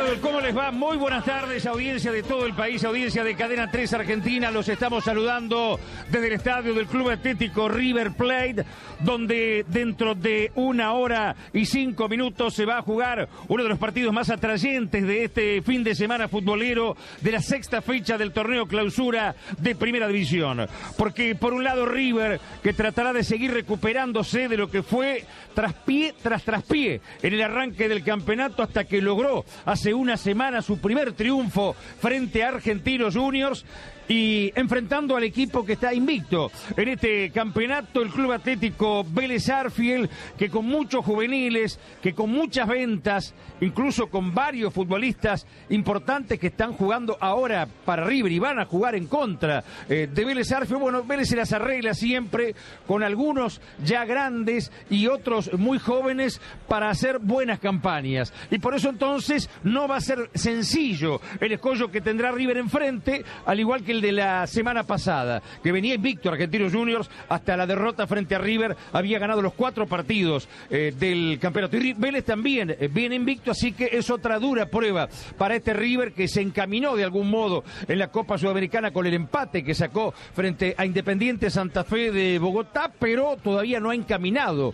tal? ¿Cómo les va? Muy buenas tardes, audiencia de todo el país, audiencia de Cadena 3 Argentina. Los estamos saludando desde el estadio del Club Atlético River Plate, donde dentro de 1 hora y 5 minutos se va a jugar uno de los partidos más atrayentes de este fin de semana futbolero de la sexta fecha del torneo clausura de Primera División. Porque por un lado River, que tratará de seguir recuperándose de lo que fue traspié tras traspié en el arranque del campeonato hasta que logró hace una semana su primer triunfo frente a Argentinos Juniors, y enfrentando al equipo que está invicto en este campeonato, el Club Atlético Vélez Sarsfield, que con muchos juveniles, que con muchas ventas, incluso con varios futbolistas importantes que están jugando ahora para River y van a jugar en contra de Vélez Sarsfield. Bueno, Vélez se las arregla siempre con algunos ya grandes y otros muy jóvenes para hacer buenas campañas, y por eso entonces no va a ser sencillo el escollo que tendrá River enfrente, al igual que el de la semana pasada, que venía invicto Argentinos Juniors hasta la derrota frente a River, había ganado los 4 partidos del campeonato, y Vélez también viene invicto, así que es otra dura prueba para este River, que se encaminó de algún modo en la Copa Sudamericana con el empate que sacó frente a Independiente Santa Fe de Bogotá, pero todavía no ha encaminado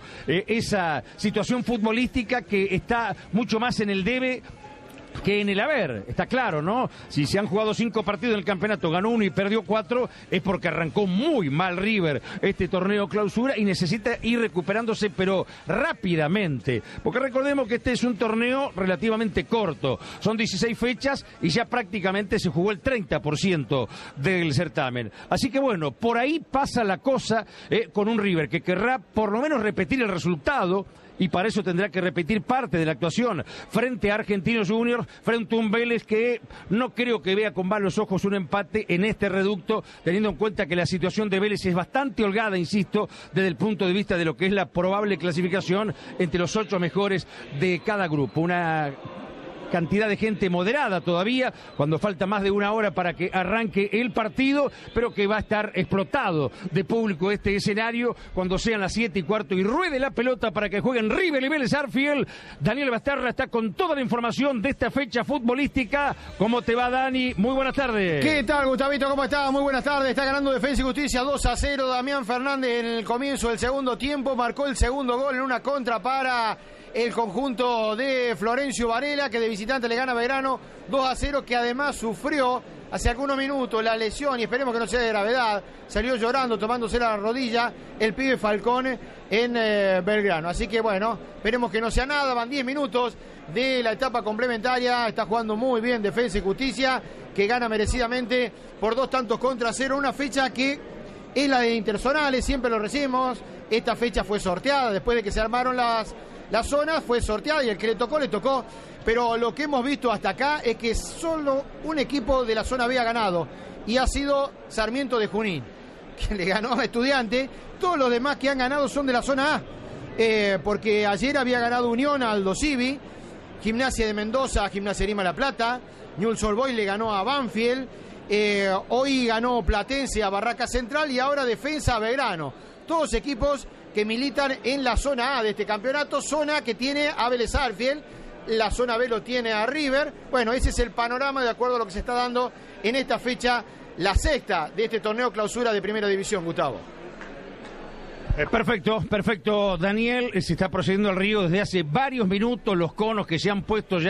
esa situación futbolística, que está mucho más en el debe que en el haber, está claro, ¿no? Si se han jugado 5 partidos en el campeonato, ganó 1 y perdió 4, es porque arrancó muy mal River este torneo clausura y necesita ir recuperándose, pero rápidamente, porque recordemos que este es un torneo relativamente corto, son 16 fechas y ya prácticamente se jugó el 30% del certamen, así que bueno, por ahí pasa la cosa con un River que querrá por lo menos repetir el resultado, y para eso tendrá que repetir parte de la actuación frente a Argentinos Juniors, frente a un Vélez que no creo que vea con malos ojos un empate en este reducto, teniendo en cuenta que la situación de Vélez es bastante holgada, insisto, desde el punto de vista de lo que es la probable clasificación entre los 8 mejores de cada grupo. Una cantidad de gente moderada todavía, cuando falta más de 1 hora para que arranque el partido, pero que va a estar explotado de público este escenario cuando sean las 7:15 y ruede la pelota para que jueguen River y Vélez Sarsfield. Daniel Bastarra está con toda la información de esta fecha futbolística. ¿Cómo te va, Dani? Muy buenas tardes. ¿Qué tal, Gustavito? ¿Cómo estás? Muy buenas tardes. Está ganando Defensa y Justicia 2-0. Damián Fernández en el comienzo del segundo tiempo marcó el segundo gol en una contra para el conjunto de Florencio Varela, que de visitante le gana a Belgrano 2-0, que además sufrió hace algunos minutos la lesión, y esperemos que no sea de gravedad, salió llorando, tomándose la rodilla el pibe Falcón en Belgrano, así que bueno, esperemos que no sea nada. Van 10 minutos de la etapa complementaria, está jugando muy bien Defensa y Justicia, que gana merecidamente por 2-0, una fecha que es la de Interzonales, siempre lo recibimos. Esta fecha fue sorteada, después de que se armaron las zonas, fue sorteada y el que le tocó, pero lo que hemos visto hasta acá es que solo un equipo de la zona B ha ganado, y ha sido Sarmiento de Junín, que le ganó a Estudiante. Todos los demás que han ganado son de la zona A, porque ayer había ganado Unión a Aldo Civi, Gimnasia de Mendoza a Gimnasia Lima La Plata, Newell's Old Boys le ganó a Banfield, hoy ganó Platense a Barraca Central y ahora Defensa a Belgrano. Todos equipos que militan en la zona A de este campeonato, zona que tiene a Vélez Sarsfield, la zona B lo tiene a River. Bueno, ese es el panorama de acuerdo a lo que se está dando en esta fecha, la sexta de este torneo clausura de Primera División, Gustavo. Perfecto, Daniel. Se está procediendo al río desde hace varios minutos, los conos que se han puesto ya